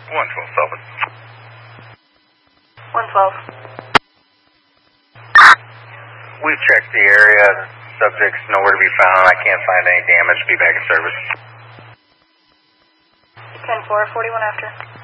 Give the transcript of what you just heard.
112 Sullivan. 112. We've checked the area. The subject's nowhere to be found. I can't find any damage. Be back in service. 10-4, 41 after.